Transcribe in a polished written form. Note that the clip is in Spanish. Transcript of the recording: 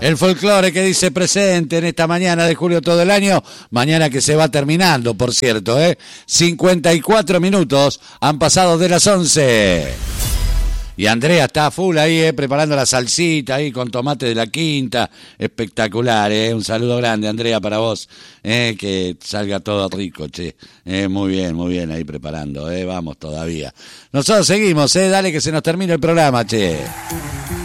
El folclore que dice presente en esta mañana de julio todo el año, mañana que se va terminando, por cierto, 54 minutos han pasado de las 11. Y Andrea está a full ahí, preparando la salsita ahí con tomate de la quinta. Espectacular, un saludo grande, Andrea, para vos. Que salga todo rico, che. Muy bien ahí preparando, vamos todavía. Nosotros seguimos, dale que se nos termine el programa, che.